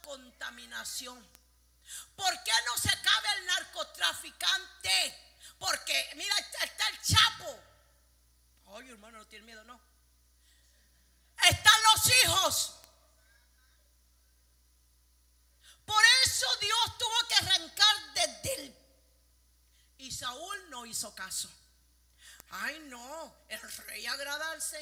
contaminación. ¿Por qué no se acaba el narcotraficante? Porque mira, está el Chapo. Oye, hermano, no tiene miedo, no. Están los hijos. Por eso Dios tuvo que arrancar desde él. Y Saúl no hizo caso. Ay, no, el rey agrada al Señor.